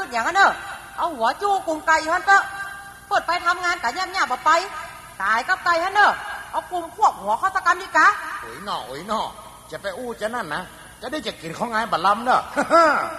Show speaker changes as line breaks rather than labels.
อย่างนั้นเนอะเอาหัวจู้กลุ่มไก่ฮันเตอะเปิดไปทำงานกะย่ำๆบ่ไปตายกับไก่ฮันเนอะเอากลุ่มพวกหัวเขาตะกรรมดีกะ
โอ้ยหนอจะไปอู้จะนั่นนะจะได้จะกินของงานบัลลัมเนอะ